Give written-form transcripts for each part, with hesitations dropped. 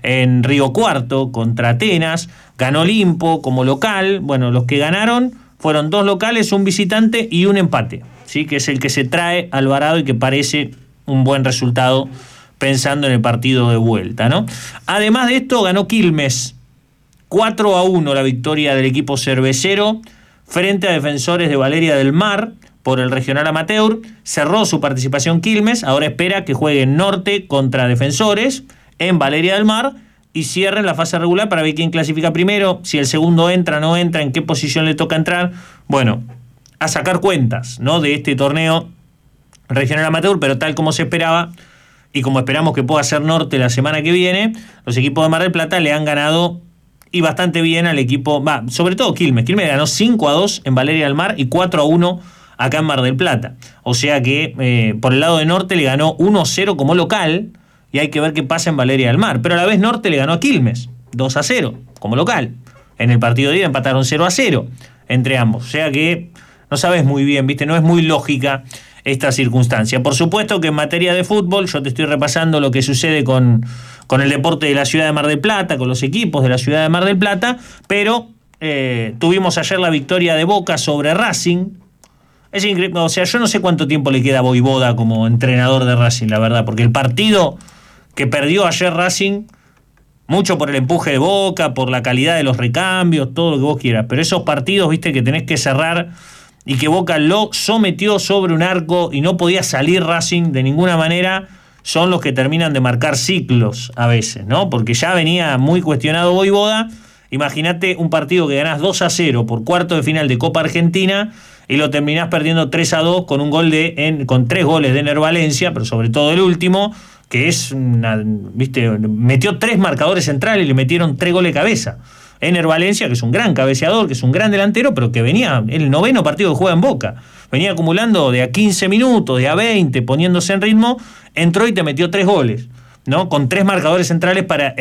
en Río Cuarto contra Atenas, ganó Olimpo como local. Bueno, los que ganaron fueron 2 locales, un visitante y un empate, ¿sí? Que es el que se trae Alvarado y que parece un buen resultado pensando en el partido de vuelta, ¿no? Además de esto, ganó Quilmes 4-1 la victoria del equipo cervecero frente a Defensores de Valeria del Mar por el regional amateur. Cerró su participación Quilmes, ahora espera que juegue Norte contra Defensores en Valeria del Mar y cierren la fase regular para ver quién clasifica primero, si el segundo entra, no entra, en qué posición le toca entrar. Bueno, a sacar cuentas, ¿no?, de este torneo regional amateur, pero tal como se esperaba y como esperamos que pueda ser Norte la semana que viene, los equipos de Mar del Plata le han ganado y bastante bien al equipo, sobre todo Quilmes. Quilmes ganó 5-2 en Valeria del Mar y 4-1 acá en Mar del Plata. O sea que por el lado de Norte le ganó 1-0 como local y hay que ver qué pasa en Valeria del Mar. Pero a la vez Norte le ganó a Quilmes 2-0 como local. En el partido de ida empataron 0-0 entre ambos. O sea que no sabes muy bien, ¿viste? No es muy lógica esta circunstancia. Por supuesto que en materia de fútbol, yo te estoy repasando lo que sucede con el deporte de la ciudad de Mar del Plata, con los equipos de la ciudad de Mar del Plata, pero tuvimos ayer la victoria de Boca sobre Racing. Es increíble, o sea, yo no sé cuánto tiempo le queda a Vojvoda como entrenador de Racing, la verdad, porque el partido que perdió ayer Racing, mucho por el empuje de Boca, por la calidad de los recambios, todo lo que vos quieras, pero esos partidos, viste, que tenés que cerrar y que Boca lo sometió sobre un arco y no podía salir Racing de ninguna manera, son los que terminan de marcar ciclos a veces, ¿no? Porque ya venía muy cuestionado Vojvoda. Imagínate un partido que ganás 2-0 por cuarto de final de Copa Argentina y lo terminás perdiendo 3-2 con con 3 goles de Ener Valencia, pero sobre todo el último, que es metió 3 marcadores centrales y le metieron 3 goles de cabeza. Ener Valencia, que es un gran cabeceador, que es un gran delantero, pero que venía el 9º partido que juega en Boca. Venía acumulando de a 15 minutos, de a 20, poniéndose en ritmo, entró y te metió 3 goles, ¿no? Con 3 marcadores centrales para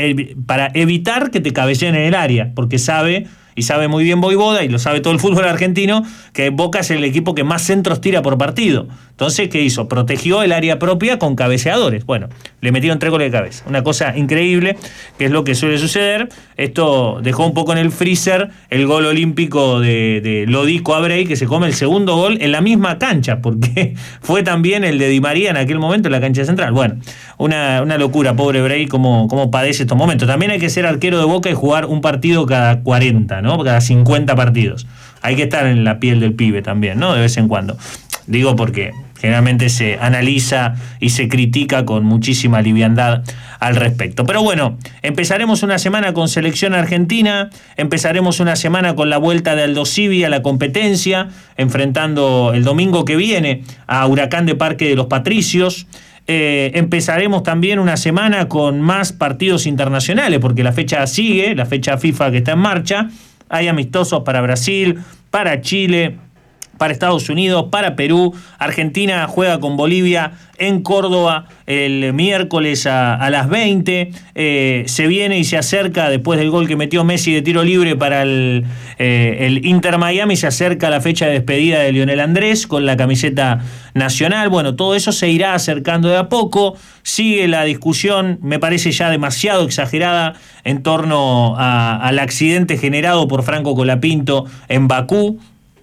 evitar que te cabeceen en el área, porque sabe muy bien Vojvoda, y lo sabe todo el fútbol argentino, que Boca es el equipo que más centros tira por partido. Entonces, ¿qué hizo? Protegió el área propia con cabeceadores. Bueno, le metieron 3 goles de cabeza. Una cosa increíble, que es lo que suele suceder. Esto dejó un poco en el freezer el gol olímpico de Lodico Abrey, que se come el segundo gol en la misma cancha, porque fue también el de Di María en aquel momento en la cancha central. Bueno, una locura, pobre Abrey, cómo padece estos momentos. También hay que ser arquero de Boca y jugar un partido cada 40, ¿no? Cada 50 partidos. Hay que estar en la piel del pibe también, ¿no? De vez en cuando. Digo porque generalmente se analiza y se critica con muchísima liviandad al respecto. Pero bueno, empezaremos una semana con selección argentina, empezaremos una semana con la vuelta de Aldo Civi a la competencia, enfrentando el domingo que viene a Huracán de Parque de los Patricios. Empezaremos también una semana con más partidos internacionales, porque la fecha sigue, la fecha FIFA que está en marcha. Hay amistosos para Brasil, para Chile, para Estados Unidos, para Perú. Argentina juega con Bolivia en Córdoba el miércoles a las 20. Se viene y se acerca, después del gol que metió Messi de tiro libre para el Inter Miami, se acerca la fecha de despedida de Lionel Andrés con la camiseta nacional. Bueno, todo eso se irá acercando de a poco. Sigue la discusión, me parece ya demasiado exagerada, en torno al accidente generado por Franco Colapinto en Bakú.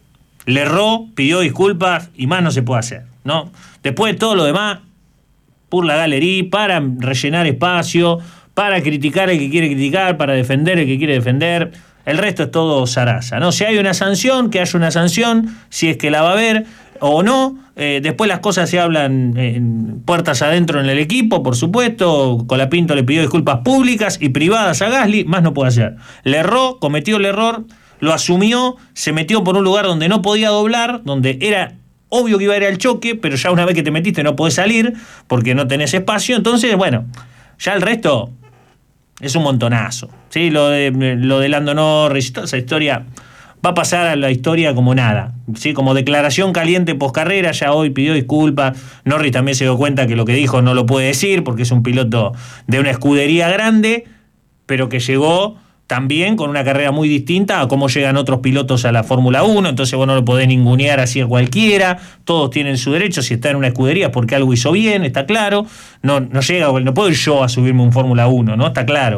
Le erró, pidió disculpas y más no se puede hacer, ¿no? Después de todo lo demás, por la galería, para rellenar espacio, para criticar el que quiere criticar, para defender el que quiere defender. El resto es todo zaraza, ¿no? Si hay una sanción, que haya una sanción, si es que la va a haber o no. Después las cosas se hablan en puertas adentro en el equipo, por supuesto. Colapinto le pidió disculpas públicas y privadas a Gasly, más no puede hacer. Le erró, cometió el error, lo asumió, se metió por un lugar donde no podía doblar, donde era obvio que iba a ir al choque, pero ya una vez que te metiste no podés salir porque no tenés espacio. Entonces, bueno, ya el resto es un montonazo, ¿sí? Lo de Lando Norris, toda esa historia va a pasar a la historia como nada, ¿sí? Como declaración caliente poscarrera. Ya hoy pidió disculpas. Norris también se dio cuenta que lo que dijo no lo puede decir porque es un piloto de una escudería grande, pero que llegó también con una carrera muy distinta a cómo llegan otros pilotos a la Fórmula 1, entonces vos no lo podés ningunear así a cualquiera, todos tienen su derecho, si está en una escudería porque algo hizo bien, está claro, no puedo ir yo a subirme un Fórmula 1, ¿no? Está claro.